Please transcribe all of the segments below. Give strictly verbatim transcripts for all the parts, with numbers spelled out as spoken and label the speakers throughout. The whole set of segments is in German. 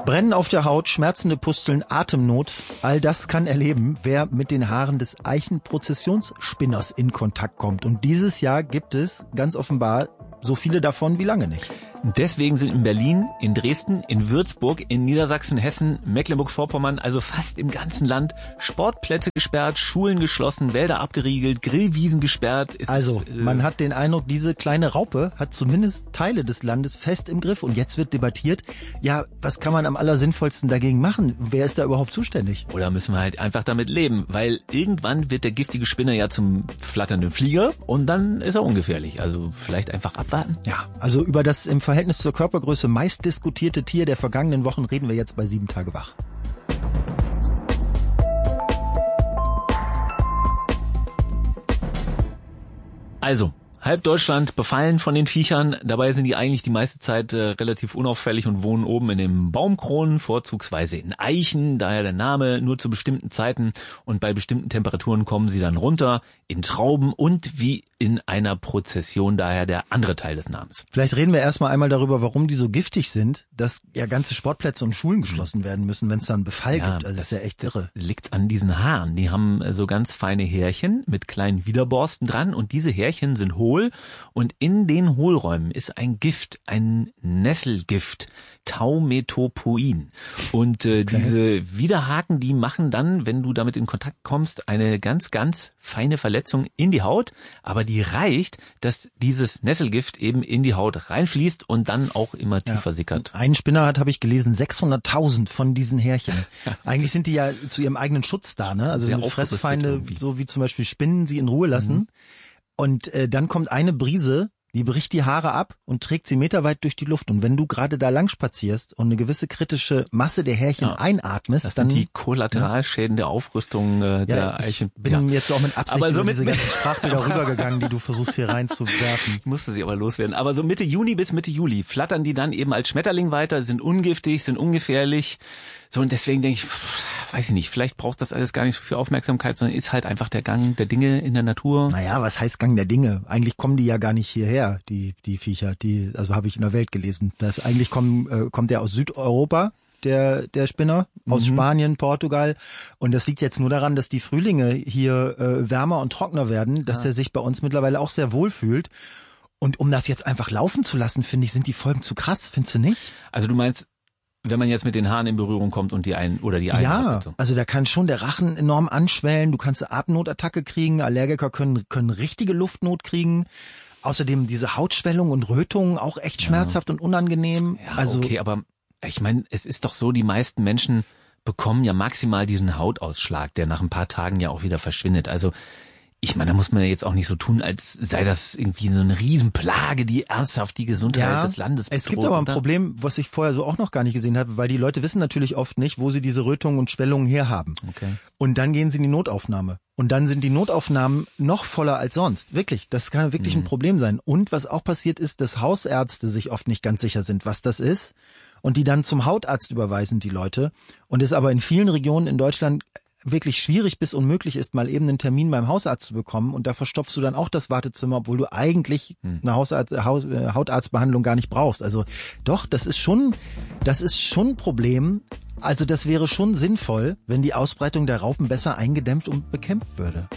Speaker 1: Brennen auf der Haut, schmerzende Pusteln, Atemnot, all das kann erleben, wer mit den Haaren des Eichenprozessionsspinners in Kontakt kommt. Und dieses Jahr gibt es ganz offenbar so viele davon wie lange nicht.
Speaker 2: Deswegen sind in Berlin, in Dresden, in Würzburg, in Niedersachsen, Hessen, Mecklenburg-Vorpommern, also fast im ganzen Land, Sportplätze gesperrt, Schulen geschlossen, Wälder abgeriegelt, Grillwiesen gesperrt. Ist
Speaker 1: also
Speaker 2: es, äh
Speaker 1: man hat den Eindruck, diese kleine Raupe hat zumindest Teile des Landes fest im Griff. Und jetzt wird debattiert, ja, was kann man am allersinnvollsten dagegen machen? Wer ist da überhaupt zuständig?
Speaker 2: Oder müssen wir halt einfach damit leben? Weil irgendwann wird der giftige Spinner ja zum flatternden Flieger und dann ist er ungefährlich. Also vielleicht einfach abwarten?
Speaker 1: Ja, also über das im Verhältnis zur Körpergröße meist diskutierte Tier der vergangenen Wochen reden wir jetzt bei sieben Tage wach.
Speaker 2: Also, halb Deutschland befallen von den Viechern. Dabei sind die eigentlich die meiste Zeit äh, relativ unauffällig und wohnen oben in den Baumkronen, vorzugsweise in Eichen, daher der Name, nur zu bestimmten Zeiten. Und bei bestimmten Temperaturen kommen sie dann runter in Trauben und wie in einer Prozession, daher der andere Teil des Namens.
Speaker 1: Vielleicht reden wir erstmal einmal darüber, warum die so giftig sind, dass ja ganze Sportplätze und Schulen geschlossen werden müssen, wenn es dann Befall
Speaker 2: Ja,
Speaker 1: gibt. Also das ist ja echt irre.
Speaker 2: Liegt an diesen Haaren. Die haben so ganz feine Härchen mit kleinen Widerborsten dran und diese Härchen sind hohl und in den Hohlräumen ist ein Gift, ein Nesselgift, Taumetopoin. Und äh, okay. diese Widerhaken, die machen dann, wenn du damit in Kontakt kommst, eine ganz, ganz feine Verletzung in die Haut, aber die reicht, dass dieses Nesselgift eben in die Haut reinfließt und dann auch immer tiefer ja. sickert.
Speaker 1: Ein Spinner hat, habe ich gelesen, sechshunderttausend von diesen Härchen. Eigentlich sind die ja zu ihrem eigenen Schutz da, ne? Also Fressfeinde, so wie zum Beispiel Spinnen, sie in Ruhe lassen. Mhm. Und äh, dann kommt eine Brise, die bricht die Haare ab und trägt sie meterweit durch die Luft. Und wenn du gerade da lang spazierst und eine gewisse kritische Masse der Härchen ja. einatmest,
Speaker 2: das
Speaker 1: dann...
Speaker 2: Das sind die Kollateralschäden ja. der Aufrüstung äh, der
Speaker 1: ja,
Speaker 2: Eichen.
Speaker 1: Ich bin ja. jetzt auch mit Absicht
Speaker 2: aber so
Speaker 1: über
Speaker 2: mit
Speaker 1: diese ganzen Sprachbilder rübergegangen, die du versuchst hier reinzuwerfen.
Speaker 2: Ich musste sie aber loswerden. Aber so Mitte Juni bis Mitte Juli flattern die dann eben als Schmetterling weiter, sind ungiftig, sind ungefährlich. So, und deswegen denke ich, pff, weiß ich nicht, vielleicht braucht das alles gar nicht so viel Aufmerksamkeit, sondern ist halt einfach der Gang der Dinge in der Natur.
Speaker 1: Naja, was heißt Gang der Dinge? Eigentlich kommen die ja gar nicht hierher, die die Viecher, die, also habe ich in der Welt gelesen. Das eigentlich kommen, äh, kommt der aus Südeuropa, der der Spinner, aus mhm. Spanien, Portugal. Und das liegt jetzt nur daran, dass die Frühlinge hier äh, wärmer und trockener werden, dass ah. er sich bei uns mittlerweile auch sehr wohl fühlt. Und um das jetzt einfach laufen zu lassen, finde ich, sind die Folgen zu krass, findest du nicht?
Speaker 2: Also du meinst, wenn man jetzt mit den Haaren in Berührung kommt und die ein oder die
Speaker 1: Ja, so. Also da kann schon der Rachen enorm anschwellen, du kannst eine Atemnotattacke kriegen, Allergiker können können richtige Luftnot kriegen. Außerdem diese Hautschwellung und Rötungen auch echt ja. schmerzhaft und unangenehm.
Speaker 2: Ja,
Speaker 1: also
Speaker 2: okay, aber ich meine, es ist doch so, die meisten Menschen bekommen ja maximal diesen Hautausschlag, der nach ein paar Tagen ja auch wieder verschwindet. Also ich meine, da muss man ja jetzt auch nicht so tun, als sei das irgendwie so eine Riesenplage, die ernsthaft die Gesundheit
Speaker 1: ja,
Speaker 2: des Landes bedroht.
Speaker 1: Es gibt aber ein
Speaker 2: oder?
Speaker 1: Problem, was ich vorher so auch noch gar nicht gesehen habe, weil die Leute wissen natürlich oft nicht, wo sie diese Rötungen und Schwellungen herhaben.
Speaker 2: Okay.
Speaker 1: Und dann gehen sie in die Notaufnahme. Und dann sind die Notaufnahmen noch voller als sonst. Wirklich, das kann wirklich mhm. ein Problem sein. Und was auch passiert ist, dass Hausärzte sich oft nicht ganz sicher sind, was das ist. Und die dann zum Hautarzt überweisen, die Leute. Und es aber in vielen Regionen in Deutschland wirklich schwierig bis unmöglich ist, mal eben einen Termin beim Hausarzt zu bekommen und da verstopfst du dann auch das Wartezimmer, obwohl du eigentlich eine Hausarzt, Haus, Hautarztbehandlung gar nicht brauchst. Also doch, das ist schon, das ist schon ein Problem. Also das wäre schon sinnvoll, wenn die Ausbreitung der Raupen besser eingedämmt und bekämpft würde.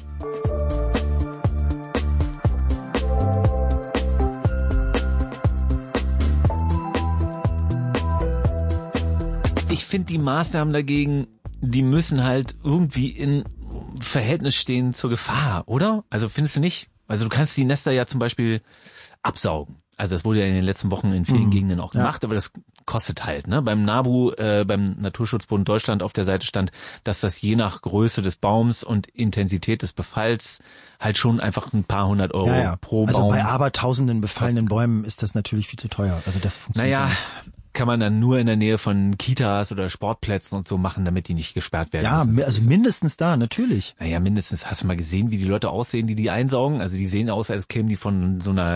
Speaker 2: Ich finde die Maßnahmen dagegen, die müssen halt irgendwie in Verhältnis stehen zur Gefahr, oder? Also findest du nicht? Also du kannst die Nester ja zum Beispiel absaugen. Also das wurde ja in den letzten Wochen in vielen mhm. Gegenden auch gemacht, ja. aber das kostet halt. Ne? Beim NABU, äh, beim Naturschutzbund Deutschland auf der Seite stand, dass das je nach Größe des Baums und Intensität des Befalls halt schon einfach ein paar hundert Euro
Speaker 1: ja, ja.
Speaker 2: pro
Speaker 1: also
Speaker 2: Baum.
Speaker 1: Also bei abertausenden befallenen Bäumen ist das natürlich viel zu teuer. Also das funktioniert
Speaker 2: naja,
Speaker 1: nicht.
Speaker 2: Kann man dann nur in der Nähe von Kitas oder Sportplätzen und so machen, damit die nicht gesperrt werden.
Speaker 1: Ja,
Speaker 2: das
Speaker 1: also mindestens da, natürlich.
Speaker 2: Naja, mindestens. Hast du mal gesehen, wie die Leute aussehen, die die einsaugen? Also die sehen aus, als kämen die von so einer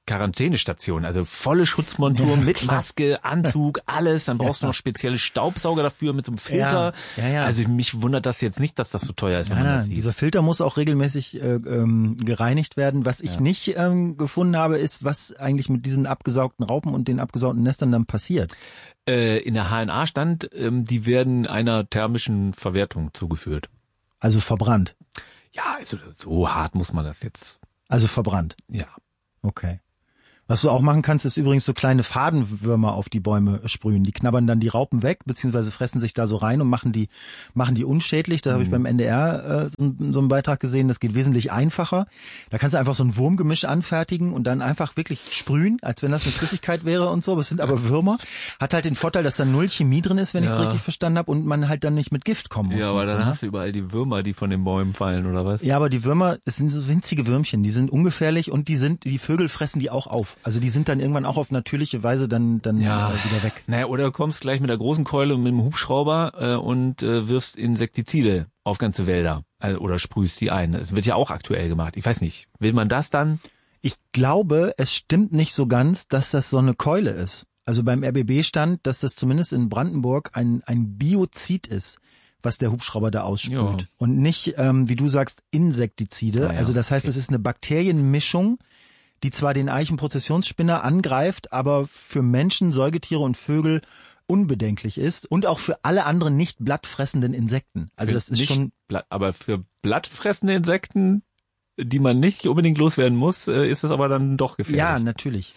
Speaker 2: Quarantänestation, also volle Schutzmontur
Speaker 1: ja,
Speaker 2: mit
Speaker 1: klar.
Speaker 2: Maske, Anzug, alles. Dann brauchst ja. du noch spezielle Staubsauger dafür mit so einem Filter.
Speaker 1: Ja, ja, ja.
Speaker 2: Also mich wundert das jetzt nicht, dass das so teuer ist, wenn
Speaker 1: nein,
Speaker 2: man
Speaker 1: nein,
Speaker 2: das sieht.
Speaker 1: Dieser Filter muss auch regelmäßig äh, ähm, gereinigt werden. Was ich ja. nicht ähm, gefunden habe, ist, was eigentlich mit diesen abgesaugten Raupen und den abgesaugten Nestern dann passiert.
Speaker 2: Äh, in der H N A stand, ähm, die werden einer thermischen Verwertung zugeführt.
Speaker 1: Also verbrannt?
Speaker 2: Ja, also so hart muss man das jetzt.
Speaker 1: Also verbrannt?
Speaker 2: Ja.
Speaker 1: Okay. Was du auch machen kannst, ist übrigens so kleine Fadenwürmer auf die Bäume sprühen. Die knabbern dann die Raupen weg, beziehungsweise fressen sich da so rein und machen die machen die unschädlich. Da mhm. habe ich beim N D R äh, so, so einen Beitrag gesehen, das geht wesentlich einfacher. Da kannst du einfach so ein Wurmgemisch anfertigen und dann einfach wirklich sprühen, als wenn das eine Flüssigkeit wäre und so. Aber es sind aber Würmer. Hat halt den Vorteil, dass da null Chemie drin ist, wenn ja. ich es richtig verstanden habe, und man halt dann nicht mit Gift kommen muss.
Speaker 2: Ja, aber dann
Speaker 1: so,
Speaker 2: hast ne? du überall die Würmer, die von den Bäumen fallen, oder was?
Speaker 1: Ja, aber die Würmer, es sind so winzige Würmchen, die sind ungefährlich und die sind, die Vögel fressen die auch auf. Also die sind dann irgendwann auch auf natürliche Weise dann dann
Speaker 2: ja.
Speaker 1: äh, wieder weg.
Speaker 2: Naja, oder du kommst gleich mit der großen Keule und mit dem Hubschrauber äh, und äh, wirfst Insektizide auf ganze Wälder also, oder sprühst die ein. Das wird ja auch aktuell gemacht. Ich weiß nicht, will man das dann?
Speaker 1: Ich glaube, es stimmt nicht so ganz, dass das so eine Keule ist. Also beim R B B stand, dass das zumindest in Brandenburg ein ein Biozid ist, was der Hubschrauber da aussprüht. Ja. Und nicht, ähm, wie du sagst, Insektizide. Ah, ja. Also das heißt, es okay. ist eine Bakterienmischung, die zwar den Eichenprozessionsspinner angreift, aber für Menschen, Säugetiere und Vögel unbedenklich ist und auch für alle anderen nicht blattfressenden Insekten. Also
Speaker 2: für
Speaker 1: das ist schon.
Speaker 2: Blatt, aber für blattfressende Insekten, die man nicht unbedingt loswerden muss, ist es aber dann doch gefährlich.
Speaker 1: Ja, natürlich.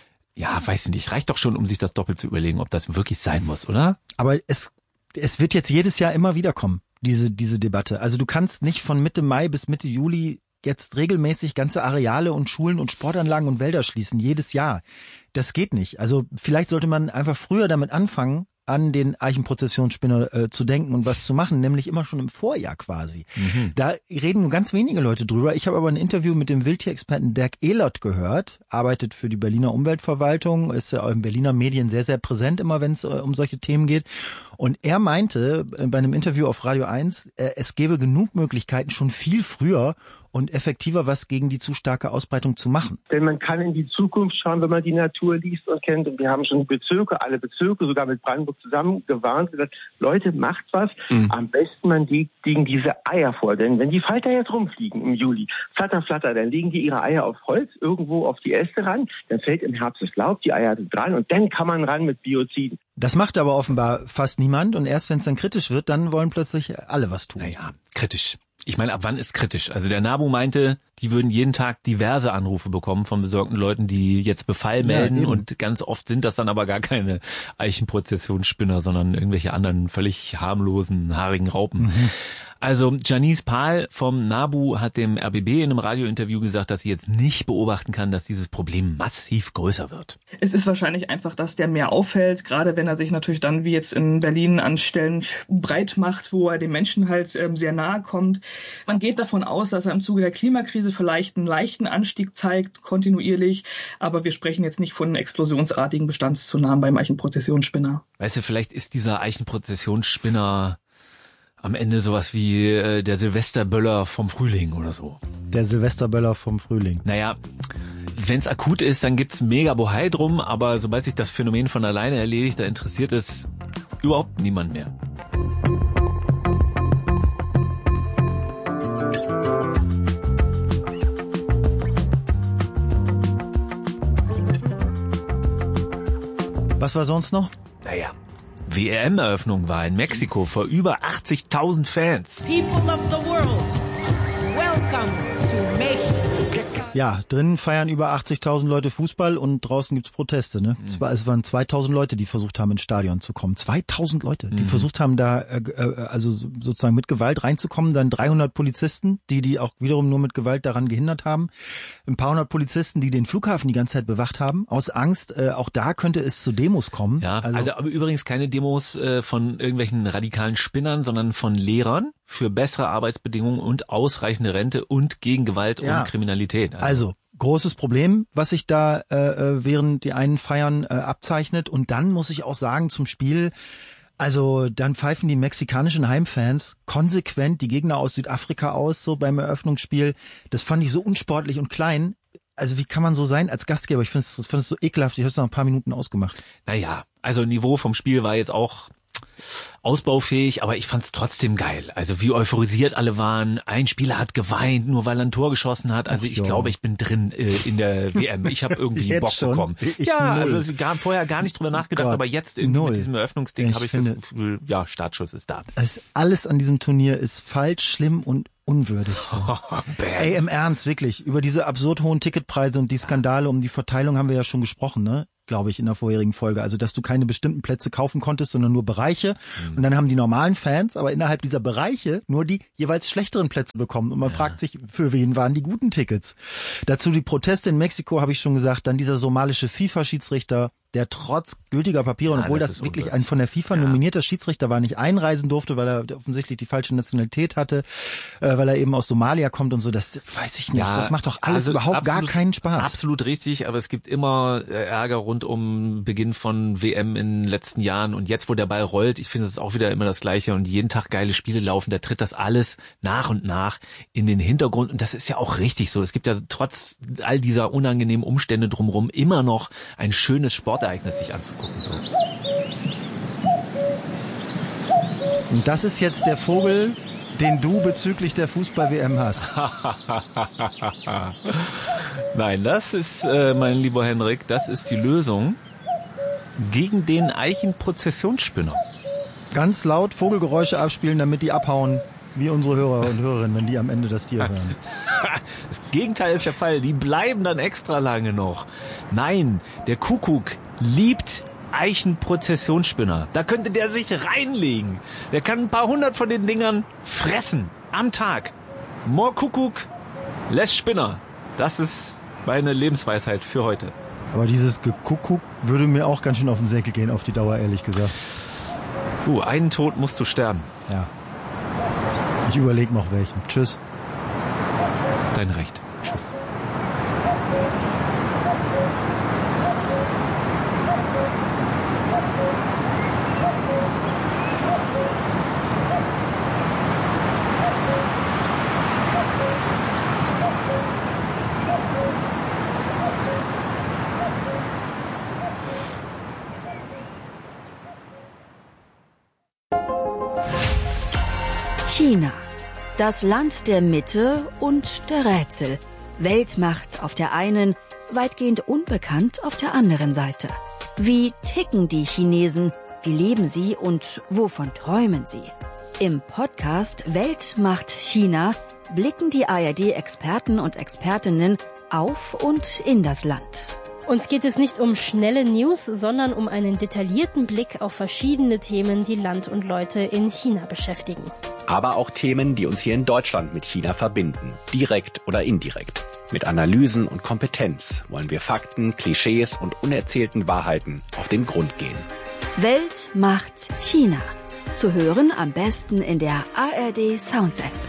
Speaker 2: Ja, weiß ich nicht. Reicht doch schon, um sich das doppelt zu überlegen, ob das wirklich sein muss, oder?
Speaker 1: Aber es, es wird jetzt jedes Jahr immer wieder kommen, diese, diese Debatte. Also du kannst nicht von Mitte Mai bis Mitte Juli jetzt regelmäßig ganze Areale und Schulen und Sportanlagen und Wälder schließen, jedes Jahr. Das geht nicht. Also vielleicht sollte man einfach früher damit anfangen, an den Eichenprozessionsspinner äh, zu denken und was zu machen, nämlich immer schon im Vorjahr quasi. Mhm. Da reden nur ganz wenige Leute drüber. Ich habe aber ein Interview mit dem Wildtierexperten Dirk Ehlert gehört, arbeitet für die Berliner Umweltverwaltung, ist ja in Berliner Medien sehr, sehr präsent immer, wenn es äh, um solche Themen geht. Und er meinte äh, bei einem Interview auf Radio eins, äh, es gäbe genug Möglichkeiten, schon viel früher und effektiver was gegen die zu starke Ausbreitung zu machen.
Speaker 3: Denn man kann in die Zukunft schauen, wenn man die Natur liest und kennt. Und wir haben schon Bezirke, alle Bezirke, sogar mit Brandenburg zusammen gewarnt, gesagt, Leute, macht was. Mhm. Am besten man legt gegen diese Eier vor. Denn wenn die Falter jetzt rumfliegen im Juli, flatter, flatter, dann legen die ihre Eier auf Holz, irgendwo auf die Äste ran. Dann fällt im Herbst das Laub, die Eier sind dran und dann kann man ran mit Bioziden.
Speaker 1: Das macht aber offenbar fast niemand. Und erst wenn es dann kritisch wird, dann wollen plötzlich alle was tun.
Speaker 2: Naja, kritisch. Ich meine, ab wann ist kritisch? Also der NABU meinte, die würden jeden Tag diverse Anrufe bekommen von besorgten Leuten, die jetzt Befall melden, ja, und ganz oft sind das dann aber gar keine Eichenprozessionsspinner, sondern irgendwelche anderen völlig harmlosen, haarigen Raupen. Mhm. Also Janice Pahl vom NABU hat dem R B B in einem Radiointerview gesagt, dass sie jetzt nicht beobachten kann, dass dieses Problem massiv größer wird.
Speaker 4: Es ist wahrscheinlich einfach, dass der mehr auffällt, gerade wenn er sich natürlich dann wie jetzt in Berlin an Stellen breit macht, wo er den Menschen halt ähm, sehr nahe kommt. Man geht davon aus, dass er im Zuge der Klimakrise vielleicht einen leichten Anstieg zeigt, kontinuierlich, aber wir sprechen jetzt nicht von explosionsartigen Bestandszunahmen beim Eichenprozessionsspinner.
Speaker 2: Weißt du, vielleicht ist dieser Eichenprozessionsspinner am Ende sowas wie äh, der Silvesterböller vom Frühling oder so.
Speaker 1: Der Silvesterböller vom Frühling.
Speaker 2: Naja, wenn es akut ist, dann gibt's mega Bohai drum, aber sobald sich das Phänomen von alleine erledigt, da interessiert es überhaupt niemand mehr.
Speaker 1: Was war sonst noch?
Speaker 2: Naja, W R M-Eröffnung war in Mexiko vor über achtzigtausend Fans.
Speaker 5: People of the world, welcome to Mexico.
Speaker 1: Ja, drinnen feiern über achtzigtausend Leute Fußball und draußen gibt's Proteste. Ne? Mhm. Es, war, es waren zweitausend Leute, die versucht haben, ins Stadion zu kommen. zweitausend Leute, die mhm. versucht haben, da äh, also sozusagen mit Gewalt reinzukommen. Dann dreihundert Polizisten, die die auch wiederum nur mit Gewalt daran gehindert haben. Ein paar hundert Polizisten, die den Flughafen die ganze Zeit bewacht haben. Aus Angst, äh, auch da könnte es zu Demos kommen.
Speaker 2: Ja, also, also aber übrigens keine Demos äh, von irgendwelchen radikalen Spinnern, sondern von Lehrern für bessere Arbeitsbedingungen und ausreichende Rente und gegen Gewalt ja. und Kriminalität.
Speaker 1: Also, also großes Problem, was sich da äh, während die einen Feiern äh, abzeichnet. Und dann muss ich auch sagen, zum Spiel, also dann pfeifen die mexikanischen Heimfans konsequent die Gegner aus Südafrika aus, so beim Eröffnungsspiel. Das fand ich so unsportlich und klein. also wie kann man so sein als Gastgeber? Ich finde es find so ekelhaft, ich habe es nach ein paar Minuten ausgemacht.
Speaker 2: Naja, also Niveau vom Spiel war jetzt auch ausbaufähig, aber ich fand's trotzdem geil. Also wie euphorisiert alle waren. Ein Spieler hat geweint, nur weil er ein Tor geschossen hat. Also
Speaker 1: Ach,
Speaker 2: ich
Speaker 1: jo.
Speaker 2: glaube, ich bin drin äh, in der W M. Ich habe irgendwie
Speaker 1: Jetzt
Speaker 2: Bock
Speaker 1: schon?
Speaker 2: bekommen.
Speaker 1: Ich
Speaker 2: ja,
Speaker 1: null.
Speaker 2: also gar, vorher gar nicht drüber nachgedacht,
Speaker 1: Gott,
Speaker 2: aber jetzt irgendwie
Speaker 1: null.
Speaker 2: mit diesem Eröffnungsding
Speaker 1: Ich
Speaker 2: habe ich
Speaker 1: finde-
Speaker 2: das Gefühl, ja, Startschuss ist da.
Speaker 1: Es, alles an diesem Turnier ist falsch, schlimm und unwürdig. So. Ey, im Ernst, wirklich. Über diese absurd hohen Ticketpreise und die Skandale um die Verteilung haben wir ja schon gesprochen, ne? Glaube ich, in der vorherigen Folge. Also, dass du keine bestimmten Plätze kaufen konntest, sondern nur Bereiche. Mhm. Und dann haben die normalen Fans aber innerhalb dieser Bereiche nur die jeweils schlechteren Plätze bekommen. Und man ja. fragt sich, für wen waren die guten Tickets? Dazu die Proteste in Mexiko, habe ich schon gesagt. Dann dieser somalische FIFA-Schiedsrichter, der trotz gültiger Papiere,
Speaker 2: Ja,
Speaker 1: obwohl
Speaker 2: das
Speaker 1: das,
Speaker 2: ist
Speaker 1: wirklich
Speaker 2: unwürdig.
Speaker 1: ein von der FIFA
Speaker 2: Ja.
Speaker 1: nominierter Schiedsrichter war, nicht einreisen durfte, weil er offensichtlich die falsche Nationalität hatte, äh, weil er eben aus Somalia kommt und so, das weiß ich nicht.
Speaker 2: Ja,
Speaker 1: das macht doch alles
Speaker 2: also
Speaker 1: überhaupt
Speaker 2: absolut,
Speaker 1: gar keinen Spaß.
Speaker 2: Absolut richtig, aber es gibt immer äh, Ärger rund um Beginn von W M in den letzten Jahren und jetzt, wo der Ball rollt, ich finde, es ist auch wieder immer das Gleiche und jeden Tag geile Spiele laufen, da tritt das alles nach und nach in den Hintergrund und das ist ja auch richtig so. Es gibt ja trotz all dieser unangenehmen Umstände drumherum immer noch ein schönes Sportereignis sich anzugucken. So.
Speaker 1: Und das ist jetzt der Vogel, den du bezüglich der Fußball-W M hast.
Speaker 2: Nein, das ist, äh, mein lieber Henrik, das ist die Lösung gegen den Eichenprozessionsspinner.
Speaker 1: Ganz laut Vogelgeräusche abspielen, damit die abhauen, wie unsere Hörer und Hörerinnen, wenn die am Ende das Tier hören.
Speaker 2: Das Gegenteil ist der Fall, die bleiben dann extra lange noch. Nein, der Kuckuck liebt Eichenprozessionsspinner. Da könnte der sich reinlegen. Der kann ein paar hundert von den Dingern fressen am Tag. More Kuckuck, less Spinner. Das ist meine Lebensweisheit für heute.
Speaker 1: Aber dieses Gekuckuck würde mir auch ganz schön auf den Säckel gehen, auf die Dauer, ehrlich gesagt.
Speaker 2: Du, einen Tod musst du sterben.
Speaker 1: Ja. Ich überlege noch welchen. Tschüss.
Speaker 2: Das ist dein Recht. Tschüss.
Speaker 6: China. Das Land der Mitte und der Rätsel. Weltmacht auf der einen, weitgehend unbekannt auf der anderen Seite. Wie ticken die Chinesen? Wie leben sie und wovon träumen sie? Im Podcast Weltmacht China blicken die A R D-Experten und Expertinnen auf und in das Land.
Speaker 7: Uns geht es nicht um schnelle News, sondern um einen detaillierten Blick auf verschiedene Themen, die Land und Leute in China beschäftigen.
Speaker 8: Aber auch Themen, die uns hier in Deutschland mit China verbinden, direkt oder indirekt. Mit Analysen und Kompetenz wollen wir Fakten, Klischees und unerzählten Wahrheiten auf den Grund gehen.
Speaker 6: Weltmacht China. Zu hören am besten in der A R D Sounds App.